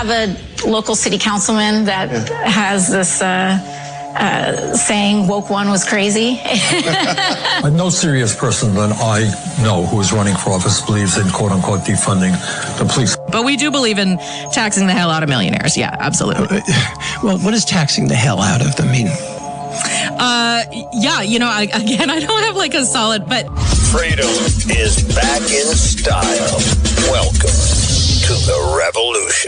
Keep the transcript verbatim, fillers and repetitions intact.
have a local city councilman that yeah. has this uh, uh, saying, woke one was crazy. No serious person that I know who is running for office believes in quote-unquote defunding the police. But we do believe in taxing the hell out of millionaires. Yeah, absolutely. Uh, well, what does taxing the hell out of them mean? Uh, yeah, you know, I, again, I don't have like a solid, but... Freedom is back in style. Welcome to the revolution.